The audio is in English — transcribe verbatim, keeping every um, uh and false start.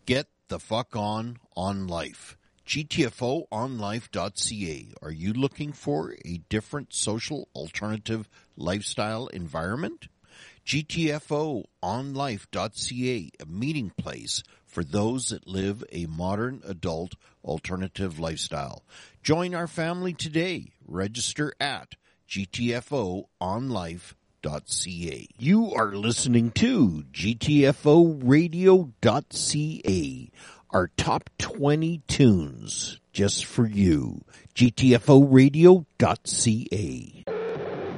Get the fuck on on life. G T F O on life dot C A. Are you looking for a different social alternative lifestyle environment? G T F O on life dot C A, a meeting place for those that live a modern adult alternative lifestyle. Join our family today. Register at G T F O on life dot C A. You are listening to G T F O radio dot C A. Our top twenty tunes just for you. G T F O radio dot C A.